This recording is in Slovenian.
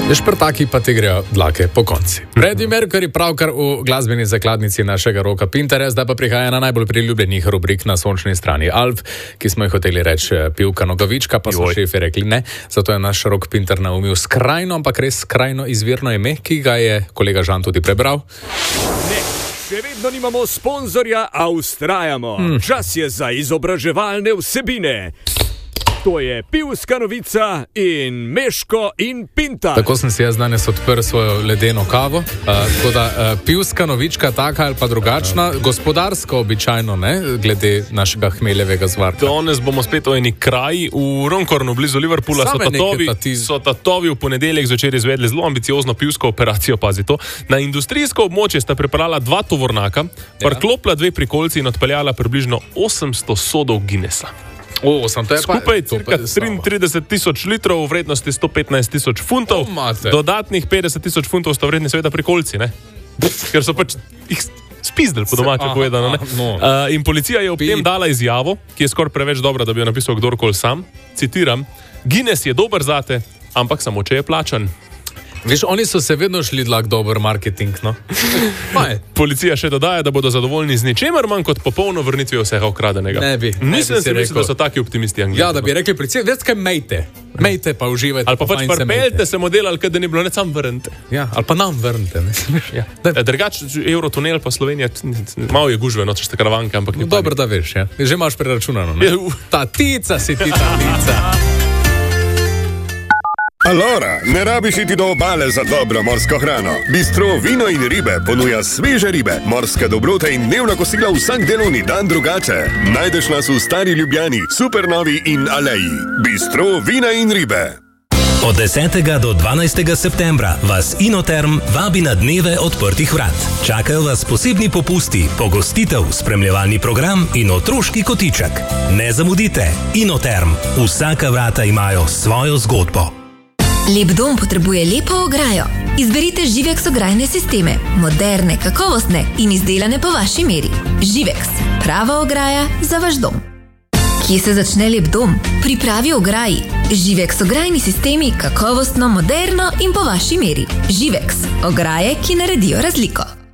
Šprtaki pa te grejo dlake po konci. Freddie Mercury pravkar v glasbeni zakladnici našega Roka Pinterja, zdaj pa prihaja na najbolj priljubljenih rubrik na sončni strani Alp, ki smo jih hoteli reči pivka nogavička, pa so šefi rekli ne. Zato je naš Rok Pinter naumil skrajno, ampak res skrajno izvirno ime, ki ga je kolega Žan tudi prebral. Ne, še vedno nimamo sponzorja, a ustrajamo. Čas je za izobraževalne vsebine. To je pivska novica in Meško in Pintar. Tako sem si jaz danes odprl svojo ledeno kavo. Tako da pivska novička taka ali pa drugačna, gospodarsko običajno, ne, glede našega hmeljevega zvarka. Danes bomo spet v eni kraji v Runcornu, blizu Liverpoola. So tatovi v ponedeljek zvečer izvedli zelo ambiciozno pivsko operacijo, pazi to. Na industrijsko območje sta pripeljala 2 tovornaka, priklopila 2 prikolici in odpeljala približno 800 sodov Guinnessa. Skupaj cirka 33,000 litrov v vrednosti 115,000 funtov, dodatnih 50,000 funtov sta vredni seveda prikolci, ne? Ker so pač jih spizdali po domače povedano, ne? In policija je ob tem dala izjavo, ki je skoraj preveč dobra, da bi jo napisal kdorkoli sam. Citiram: Guinness je dober zate, ampak samo če je plačan. Veš, oni so se vedno šli dlak dober marketing, no. Policija še dodaja, da bodo zadovoljni z ničemer manj kot popolno vrnitvijo vsega ukradenega. Nisem si rekel, da so taki optimisti Angliji. Ja, da bi rekli policija, več kaj mejte pa uživajte. Ali pa pač parpeljte se model, ali kaj da ni bilo, ne sam vrnite. Ja, ali pa nam vrnite. Ja. Drugač, Eurotunel pa Slovenija, malo je gužveno, če ste karavanke, ampak ni. Dobro, da veš, ja. Že imaš preračunano, ne? Tatica si ti, tatica. Alora, ne rabiš iti do obale za dobro morsko hrano. Bistro Vino in ribe ponuja sveže ribe, morske dobrote in dnevna kosila vsak delovni dan drugače. Najdeš nas v Stari Ljubljani, Supernovi in Aleji. Bistro Vina in ribe. Od 10. do 12. septembra vas Inoterm vabi na dneve odprtih vrat. Čakajo vas posebni popusti, pogostitev, spremljevalni program in otroški kotiček. Ne zamudite, Inoterm. Vsaka vrata imajo svojo zgodbo. Lep dom potrebuje lepo ograjo. Izberite Živex ograjne sisteme, moderne, kakovostne in izdelane po vaši meri. Živex, prava ograja za vaš dom. Kje se začne lep dom? Pri pravi ograji. Živex ograjni sistemi, kakovostno, moderno in po vaši meri. Živex, ograje, ki naredijo razliko.